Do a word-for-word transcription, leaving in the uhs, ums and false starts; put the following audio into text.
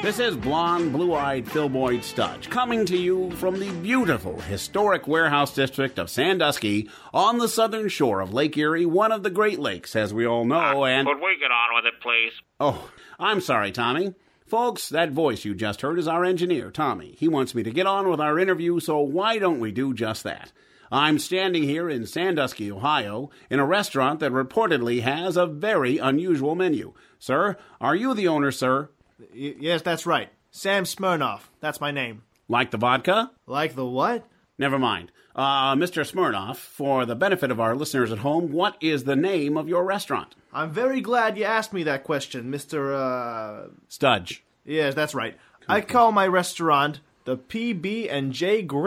This is blonde, blue-eyed Phil Boyd Studge, coming to you from the beautiful, historic warehouse district of Sandusky on the southern shore of Lake Erie, one of the Great Lakes, as we all know, uh, and... Could we get on with it, please? Oh, I'm sorry, Tommy. Folks, that voice you just heard is our engineer, Tommy. He wants me to get on with our interview, so why don't we do just that? I'm standing here in Sandusky, Ohio, in a restaurant that reportedly has a very unusual menu. Sir, are you the owner, sir? Y- yes, that's right. Sam Smirnoff. That's my name. Like the vodka? Like the what? Never mind. Uh, Mister Smirnoff, for the benefit of our listeners at home, what is the name of your restaurant? I'm very glad you asked me that question, Mister Uh... Studge. Yes, that's right. I call my restaurant the P B and J Grill.